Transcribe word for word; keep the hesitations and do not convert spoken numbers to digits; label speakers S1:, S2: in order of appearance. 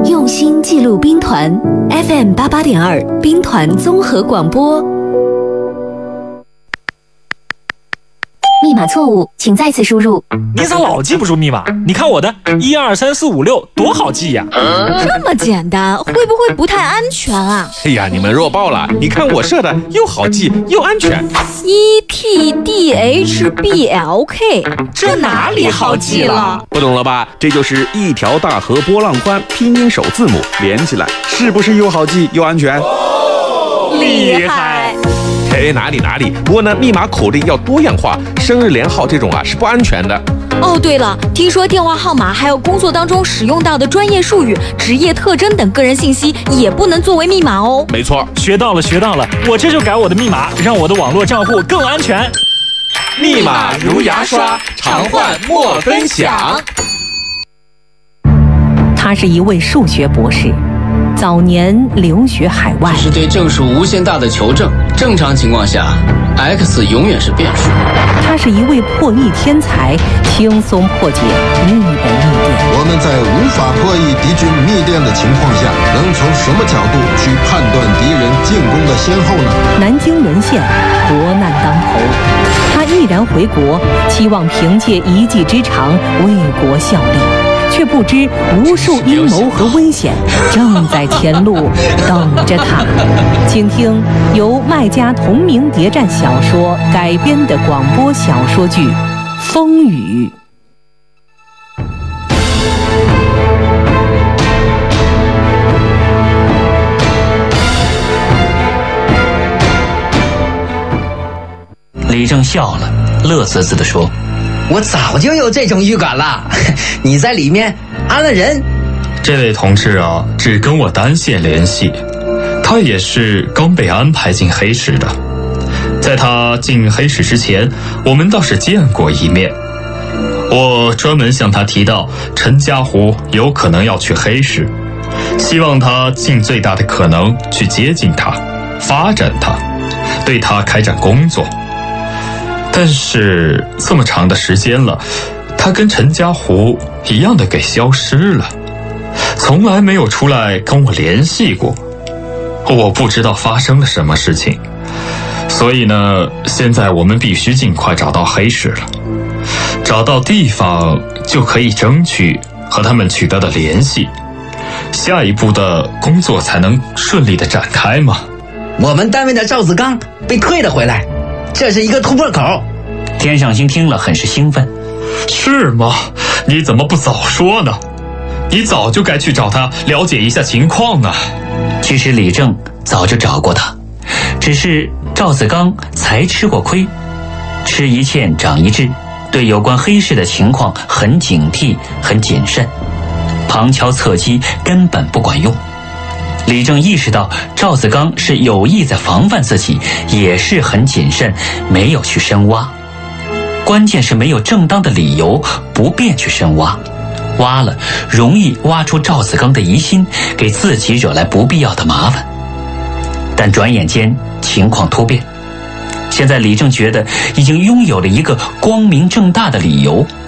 S1: 用心记录兵团 F M 八八点二兵团综合广播。
S2: 密码错误，请再次输入。
S3: 你咋老记不住密码？你看我的一二三四五六多好记呀、
S4: 啊！这么简单，会不会不太安全啊？
S5: 哎呀，你们弱爆了！你看我设的又好记又安全。
S4: E T D H B L K，
S3: 这哪里好记了？
S5: 不懂了吧？这就是一条大河波浪宽，拼音首字母连起来，是不是又好记又安全？
S3: 哦、厉害！
S5: 哎，哪里哪里，不过呢，密码口令要多样化，生日连号这种啊是不安全的。
S4: 哦，对了，听说电话号码还有工作当中使用到的专业术语、职业特征等个人信息也不能作为密码哦。
S5: 没错，
S3: 学到了学到了，我这就改我的密码，让我的网络账户更安全。
S5: 密码如牙刷，常换莫分享。
S6: 他是一位数学博士。早年留学海外，
S7: 这是对正数无限大的求证。正常情况下 ，x 永远是变数。
S6: 他是一位破译天才，轻松破解日本密电。
S8: 我们在无法破译敌军密电的情况下，能从什么角度去判断敌人进攻的先后呢？
S6: 南京沦陷，国难当头，他毅然回国，期望凭借一技之长为国效力。却不知无数阴谋和危险正在前路等着他。请听由麦家同名谍战小说改编的广播小说剧《风雨》。
S9: 李正笑了，乐滋滋地说：
S10: 我早就有这种预感了，你在里面安了人。
S11: 这位同志啊，只跟我单线联系，他也是刚被安排进黑市的。在他进黑市之前，我们倒是见过一面。我专门向他提到陈家湖有可能要去黑市，希望他尽最大的可能去接近他，发展他，对他开展工作。但是这么长的时间了，他跟陈家湖一样的给消失了，从来没有出来跟我联系过。我不知道发生了什么事情，所以呢，现在我们必须尽快找到黑市了。找到地方就可以争取和他们取得的联系，下一步的工作才能顺利的展开嘛。
S10: 我们单位的赵子刚被退了回来，这是一个突破口。
S9: 天上星听了很是兴奋。
S11: 是吗？你怎么不早说呢？你早就该去找他了解一下情况啊。
S9: 其实李正早就找过他，只是赵子刚才吃过亏，吃一堑长一智，对有关黑市的情况很警惕很谨慎，旁敲侧击根本不管用。李正意识到赵子刚是有意在防范自己，也是很谨慎，没有去深挖。关键是没有正当的理由，不便去深挖，挖了容易挖出赵子刚的疑心，给自己惹来不必要的麻烦。但转眼间情况突变，现在李正觉得已经拥有了一个光明正大的理由，